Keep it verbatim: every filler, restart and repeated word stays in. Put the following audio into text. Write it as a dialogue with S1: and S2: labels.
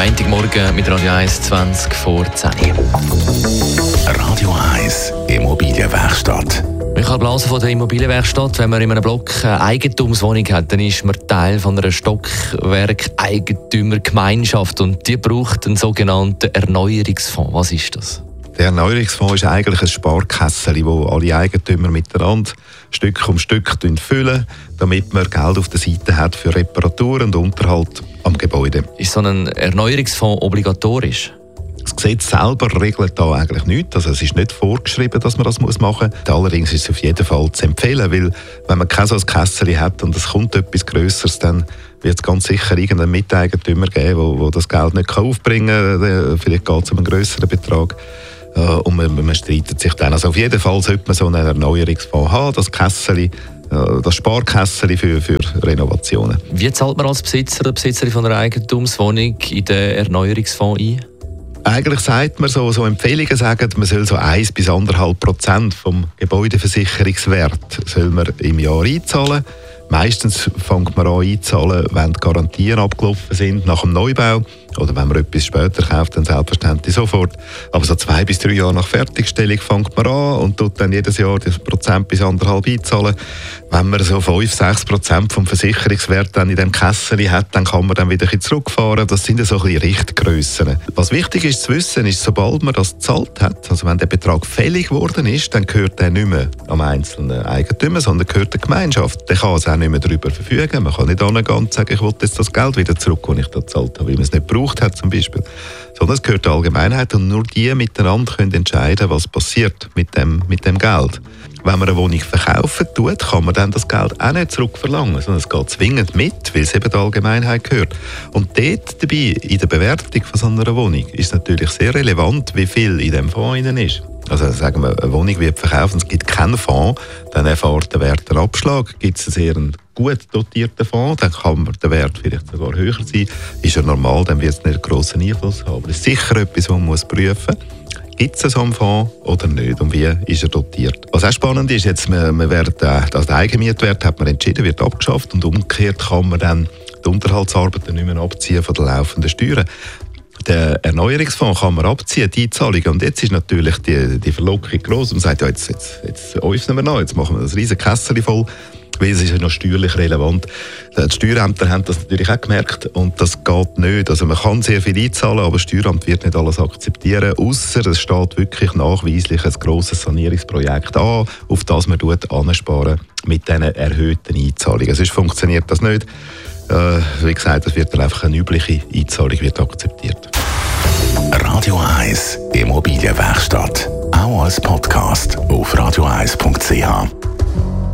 S1: Montagmorgen mit Radio eins zwanzig vor zehn.
S2: Radio eins Immobilienwerkstatt.
S1: Michael Blaser von der Immobilienwerkstatt. Wenn man in einem Block eine Eigentumswohnung hat, dann ist man Teil von einer Stockwerk-Eigentümergemeinschaft und die braucht einen sogenannten Erneuerungsfonds. Was ist das?
S3: Der Erneuerungsfonds ist eigentlich ein Sparkässeli, wo alle Eigentümer miteinander Stück um Stück füllen, damit man Geld auf der Seite hat für Reparatur und Unterhalt am Gebäude.
S1: Ist so ein Erneuerungsfonds obligatorisch?
S3: Das Gesetz selber regelt da eigentlich nichts. Also es ist nicht vorgeschrieben, dass man das machen muss. Allerdings ist es auf jeden Fall zu empfehlen, weil wenn man kein so ein Kässeli hat und es kommt etwas Grösseres, dann wird es ganz sicher irgendeinen Miteigentümer geben, der, der das Geld nicht aufbringen kann. Vielleicht geht es um einen grösseren Betrag. Und man, man streitet sich dann. Also auf jeden Fall sollte man so einen Erneuerungsfonds haben, das Kässeli, das Sparkässeli für, für Renovationen.
S1: Wie zahlt man als Besitzer oder Besitzerin von einer Eigentumswohnung in den Erneuerungsfonds ein?
S3: Eigentlich sagt man so, so Empfehlungen sagen, man soll so eins bis anderthalb Prozent vom Gebäudeversicherungswert soll man im Jahr einzahlen. Meistens fängt man an einzahlen, wenn die Garantien abgelaufen sind nach dem Neubau. Oder wenn man etwas später kauft, dann selbstverständlich sofort. Aber so zwei bis drei Jahre nach Fertigstellung fängt man an und tut dann jedes Jahr das Prozent bis anderthalb einzahlen. Wenn man so fünf bis sechs Prozent vom Versicherungswert dann in dem Kessel hat, dann kann man dann wieder ein bisschen zurückfahren. Das sind so ein bisschen Richtgrössen. Was wichtig ist zu wissen, ist, sobald man das gezahlt hat, also wenn der Betrag fällig geworden ist, dann gehört der nicht mehr am einzelnen Eigentümer, sondern gehört der Gemeinschaft. Der kann es auch nicht mehr darüber verfügen. Man kann nicht hingehen und sagen, ich will jetzt das Geld wieder zurück, das ich da gezahlt habe, weil man es nicht braucht hat zum Beispiel. Sondern es gehört der Allgemeinheit und nur die miteinander können entscheiden, was passiert mit dem, mit dem Geld. Wenn man eine Wohnung verkaufen tut, kann man dann das Geld auch nicht zurückverlangen, sondern es geht zwingend mit, weil es eben der Allgemeinheit gehört. Und dort dabei, in der Bewertung von so einer Wohnung, ist natürlich sehr relevant, wie viel in dem Fonds drin ist. Also sagen wir, eine Wohnung wird verkauft und es gibt keinen Fonds, dann erfährt der Wert einen Abschlag. Gibt es einen sehr gut dotierten Fonds, dann kann der Wert vielleicht sogar höher sein. Ist er normal, dann wird es nicht einen grossen Einfluss haben. Aber es ist sicher etwas, was man muss prüfen muss. Gibt es so einen Fonds oder nicht und wie ist er dotiert? Was auch spannend ist, jetzt, man, man wird, äh, also der Eigenmietwert hat man entschieden, wird abgeschafft und umgekehrt kann man dann die Unterhaltsarbeiten nicht mehr abziehen von den laufenden Steuern. Den Erneuerungsfonds kann man abziehen, die Einzahlungen. Und jetzt ist natürlich die, die Verlockung gross. Und man sagt, ja, jetzt, jetzt, jetzt öffnen wir noch, jetzt machen wir das riesen Kessel voll, weil es ist ja noch steuerlich relevant. Die Steuerämter haben das natürlich auch gemerkt und das geht nicht. Also man kann sehr viel einzahlen, aber das Steueramt wird nicht alles akzeptieren, ausser es steht wirklich nachweislich ein grosses Sanierungsprojekt an, auf das man ansparen mit diesen erhöhten Einzahlungen. Sonst funktioniert das nicht. Äh, wie gesagt, es wird dann einfach eine übliche Einzahlung wird akzeptiert.
S2: Radio eins Immobilienwerkstatt. Auch als Podcast auf radio eins punkt c h.